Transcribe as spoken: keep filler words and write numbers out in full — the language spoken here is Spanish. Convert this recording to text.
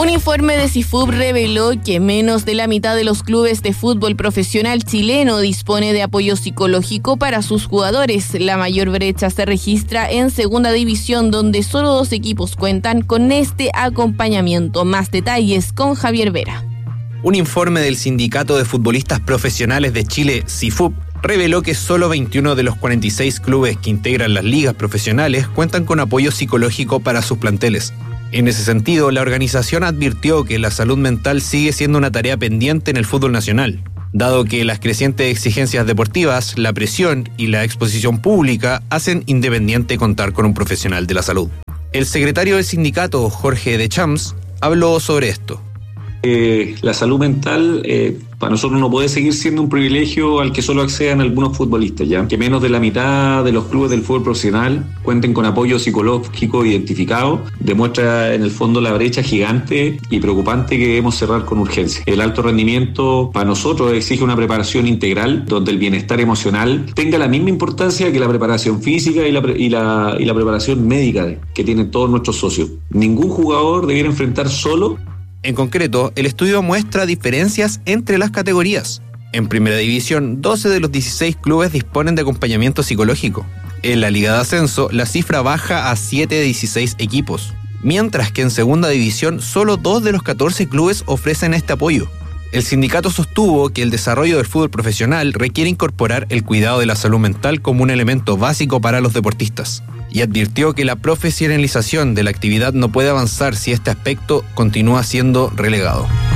Un informe de CIFUB reveló que menos de la mitad de los clubes de fútbol profesional chileno dispone de apoyo psicológico para sus jugadores. La mayor brecha se registra en Segunda División, donde solo dos equipos cuentan con este acompañamiento. Más detalles con Javier Vera. Un informe del Sindicato de Futbolistas Profesionales de Chile, CIFUB, reveló que solo veintiuno de los cuarenta y seis clubes que integran las ligas profesionales cuentan con apoyo psicológico para sus planteles. En ese sentido, la organización advirtió que la salud mental sigue siendo una tarea pendiente en el fútbol nacional, dado que las crecientes exigencias deportivas, la presión y la exposición pública hacen independiente contar con un profesional de la salud. El secretario del sindicato, Jorge Deschamps, habló sobre esto. Eh, la salud mental eh, para nosotros no puede seguir siendo un privilegio al que solo accedan algunos futbolistas, ya que menos de la mitad de los clubes del fútbol profesional cuenten con apoyo psicológico identificado, demuestra en el fondo la brecha gigante y preocupante que debemos cerrar con urgencia. El alto rendimiento para nosotros exige una preparación integral donde el bienestar emocional tenga la misma importancia que la preparación física y la, y la, y la preparación médica que tienen todos nuestros socios. Ningún jugador debiera enfrentar solo. En concreto, el estudio muestra diferencias entre las categorías. En Primera División, doce de los dieciséis clubes disponen de acompañamiento psicológico. En la Liga de Ascenso, la cifra baja a siete de dieciséis equipos, mientras que en Segunda División, solo dos de los catorce clubes ofrecen este apoyo. El sindicato sostuvo que el desarrollo del fútbol profesional requiere incorporar el cuidado de la salud mental como un elemento básico para los deportistas, y advirtió que la profesionalización de la actividad no puede avanzar si este aspecto continúa siendo relegado.